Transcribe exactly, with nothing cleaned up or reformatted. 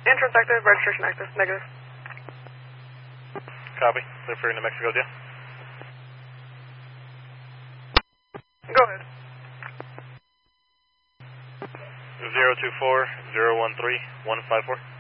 Entrance active, registration active, negative. Copy. Clear for New Mexico, deal. Go ahead. zero two four, zero one three, one five four.